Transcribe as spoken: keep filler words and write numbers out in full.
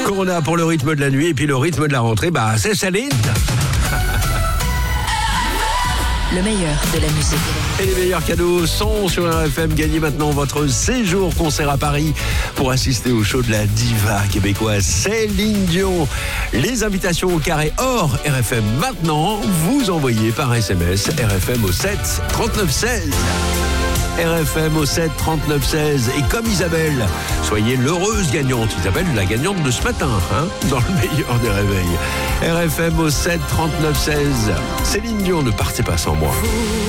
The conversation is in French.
qu'on a pour le rythme de la nuit et puis le rythme de la rentrée, bah c'est Céline. Le meilleur de la musique. Et les meilleurs cadeaux sont sur R F M. Gagnez maintenant votre séjour concert à Paris pour assister au show de la diva québécoise Céline Dion. Les invitations au carré hors R F M maintenant, vous envoyez par S M S R F M au sept trente-neuf seize. R F M au sept trente-neuf seize. Et comme Isabelle, soyez l'heureuse gagnante. Isabelle, la gagnante de ce matin, hein, dans le meilleur des réveils. R F M au sept trente-neuf seize. Céline Dion, ne partez pas sans moi.